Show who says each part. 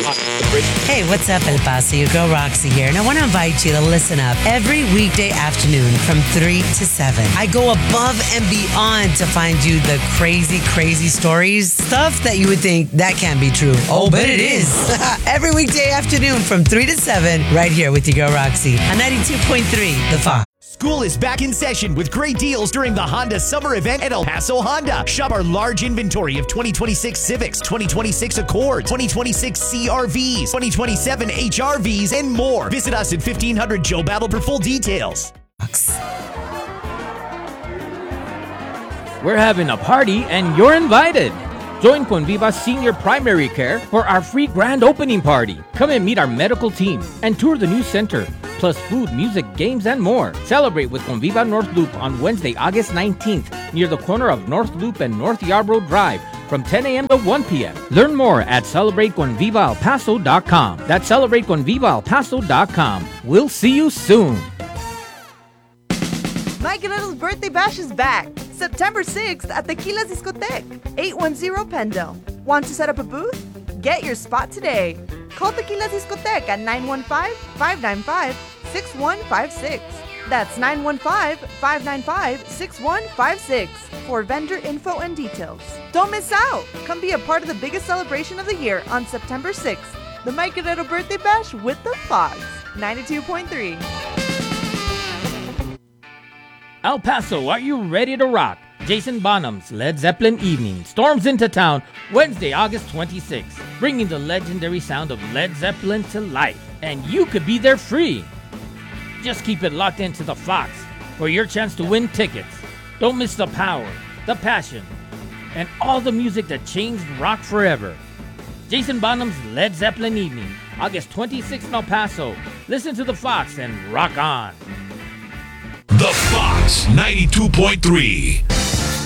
Speaker 1: Hey, what's up, El Paso? Your girl Roxy here, and I want to invite you to listen up every weekday afternoon from 3 to 7. I go above and beyond to find you the crazy stories, stuff that you would think that can't be true. Oh, but it is. Every weekday afternoon from 3 to 7, right here with your girl Roxy on 92.3 The Fox.
Speaker 2: School is back in session with great deals during the Honda Summer Event at El Paso Honda. Shop our large inventory of 2026 Civics, 2026 Accord, 2026 CRVs, 2027 HRVs, and more. Visit us at 1500 Joe Battle for full details.
Speaker 3: We're having a party and you're invited. Join Conviva Senior Primary Care for our free grand opening party. Come and meet our medical team and tour the new center, plus food, music, games, and more. Celebrate with Conviva North Loop on Wednesday, August 19th, near the corner of North Loop and North Yarborough Drive from 10 a.m. to 1 p.m. Learn more at CelebrateConvivaElPaso.com. That's CelebrateConvivaElPaso.com. We'll see you soon.
Speaker 4: Mike Guerrero's birthday bash is back. September 6th at Tequila's Discotheque, 810 Pendle. Want to set up a booth? Get your spot today. Call Tequila's Discotheque at 915-595-6156. That's 915-595-6156 for vendor info and details. Don't miss out. Come be a part of the biggest celebration of the year on September 6th. The Mike Guerrero birthday bash with the Fox, 92.3.
Speaker 3: El Paso, are you ready to rock? Jason Bonham's Led Zeppelin Evening storms into town Wednesday, August 26th, bringing the legendary sound of Led Zeppelin to life. And you could be there free. Just keep it locked into the Fox for your chance to win tickets. Don't miss the power, the passion, and all the music that changed rock forever. Jason Bonham's Led Zeppelin Evening, August 26th in El Paso. Listen to the Fox and rock on.
Speaker 5: The Fox 92.3.